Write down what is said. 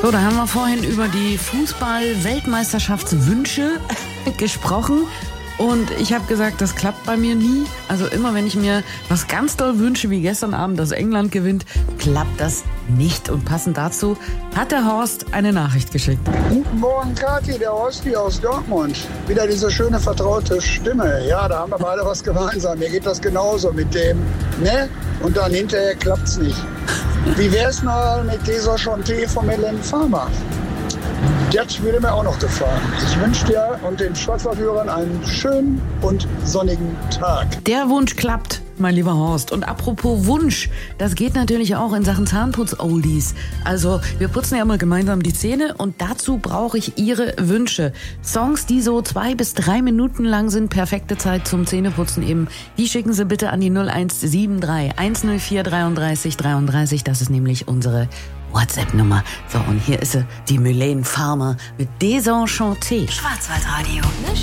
So, da haben wir vorhin über die Fußball-Weltmeisterschaftswünsche gesprochen. Und ich habe gesagt, das klappt bei mir nie. Also immer, wenn ich mir was ganz doll wünsche, wie gestern Abend, dass England gewinnt, klappt das nicht. Und passend dazu hat der Horst eine Nachricht geschickt. Guten Morgen, Kathi, der Horst hier aus Dortmund. Wieder diese schöne, vertraute Stimme. Ja, da haben wir beide was gemeinsam. Mir geht das genauso mit dem, ne? Und dann hinterher klappt's nicht. Wie wär's mal mit dieser Chanté von Helene Farmer? Das würde mir auch noch gefallen. Ich wünsche dir und den Schwarzwaldhörern einen schönen und sonnigen Tag. Der Wunsch klappt, mein lieber Horst. Und apropos Wunsch, das geht natürlich auch in Sachen Zahnputz-Oldies. Also wir putzen ja mal gemeinsam die Zähne und dazu brauche ich Ihre Wünsche. Songs, die so 2 bis 3 Minuten lang sind, perfekte Zeit zum Zähneputzen eben. Die schicken Sie bitte an die 0173 104 33 33. Das ist nämlich unsere WhatsApp-Nummer. So, und hier ist sie, die Helene Farmer mit Désenchanté. Schwarzwaldradio.